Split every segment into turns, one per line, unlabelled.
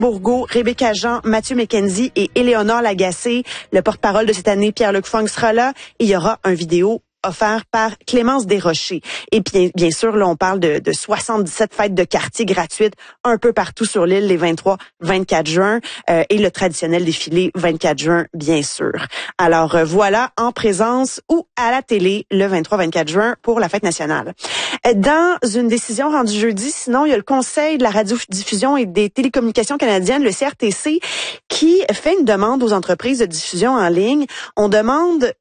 Bourgault, Rebecca Jean, Mathieu McKenzie et Éléonore Lagacé. Le porte-parole de cette année, Pierre-Luc Funk, sera là. Et il y aura un vidéo offert par Clémence Desrochers. Et bien sûr, là, on parle de 77 fêtes de quartier gratuites un peu partout sur l'île les 23-24 juin et le traditionnel défilé 24 juin, bien sûr. Alors voilà, en présence ou à la télé le 23-24 juin pour la fête nationale. Dans une décision rendue jeudi, sinon, il y a le Conseil de la radiodiffusion et des télécommunications canadiennes, le CRTC, qui fait une demande aux entreprises de diffusion en ligne. On demande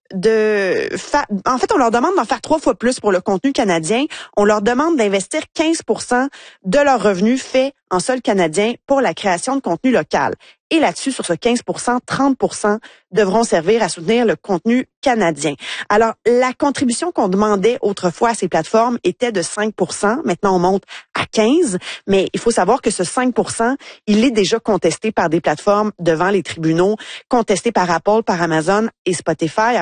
on leur demande d'en faire 3 fois plus pour le contenu canadien. On leur demande d'investir 15% de leurs revenus faits en sol canadien pour la création de contenu local. Et là-dessus, sur ce 15%, 30% devront servir à soutenir le contenu canadien. Alors, la contribution qu'on demandait autrefois à ces plateformes était de 5%. Maintenant, on monte à 15%. Mais il faut savoir que ce 5%, il est déjà contesté par des plateformes devant les tribunaux, contesté par Apple, par Amazon et Spotify.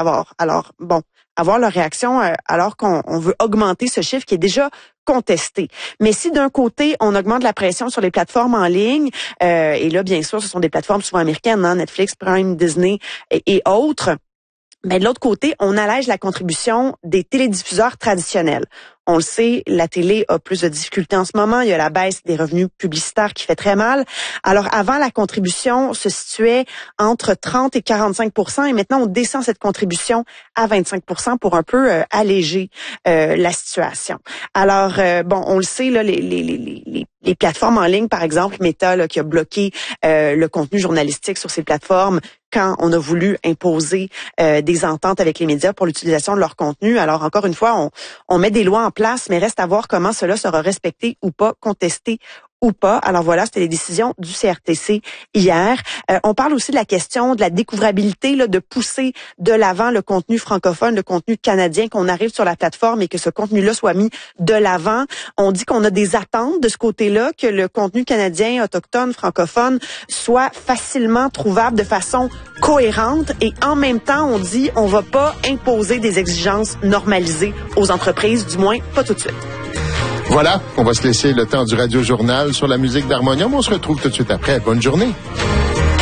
Avoir leur réaction alors qu'on veut augmenter ce chiffre qui est déjà contesté. Mais si d'un côté, on augmente la pression sur les plateformes en ligne, et là, bien sûr, ce sont des plateformes souvent américaines, hein, Netflix, Prime, Disney et autres, mais de l'autre côté, on allège la contribution des télédiffuseurs traditionnels. On le sait, la télé a plus de difficultés en ce moment. Il y a la baisse des revenus publicitaires qui fait très mal. Alors, avant, la contribution se situait entre 30 et 45%. Et maintenant, on descend cette contribution à 25% pour un peu alléger la situation. Alors, on le sait, là, les plateformes en ligne, par exemple, Meta, là, qui a bloqué le contenu journalistique sur ces plateformes quand on a voulu imposer des ententes avec les médias pour l'utilisation de leur contenu. Alors, encore une fois, on met des lois en place, mais reste à voir comment cela sera respecté ou pas, contesté ou pas. Alors voilà, c'était les décisions du CRTC hier. On parle aussi de la question de la découvrabilité, là, de pousser de l'avant le contenu francophone, le contenu canadien, qu'on arrive sur la plateforme et que ce contenu-là soit mis de l'avant. On dit qu'on a des attentes de ce côté-là, que le contenu canadien, autochtone, francophone soit facilement trouvable de façon cohérente et en même temps, on dit on va pas imposer des exigences normalisées aux entreprises, du moins pas tout de suite.
Voilà, on va se laisser le temps du Radio Journal sur la musique d'Harmonium. On se retrouve tout de suite après. Bonne journée.